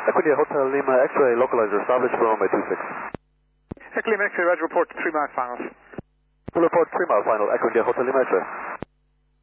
Echo India Hotel Lima X-ray localizer established for runway 26. Echo Lima X-ray, Roger, report 3 mile final. We'll report 3 mile final, Echo India Hotel Lima X-ray.